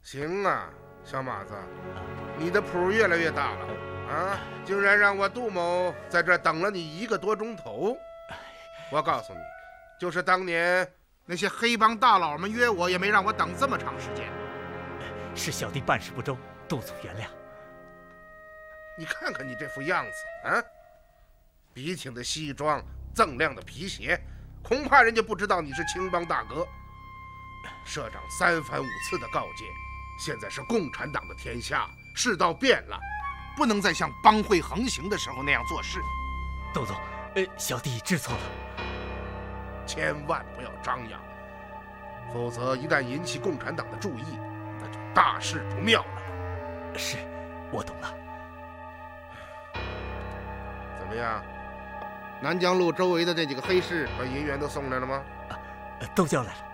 行啊，小马子，你的谱越来越大了啊！竟然让我杜某在这等了你1个多钟头。我告诉你，就是当年那些黑帮大佬们约我，也没让我等这么长时间。 是小弟办事不周，杜总原谅。 你看看你这副样子啊，笔挺的西装，锃亮的皮鞋，恐怕人家不知道你是青帮大哥。社长3番5次的告诫，现在是共产党的天下，世道变了， 不能再像帮会横行的时候那样做事。 杜总，小弟知错了。 千万不要张扬，否则一旦引起共产党的注意，那就大事不妙了。 是，我懂了。 怎么样？南江路周围的那几个黑市把银元都送来了吗？ 都交来了。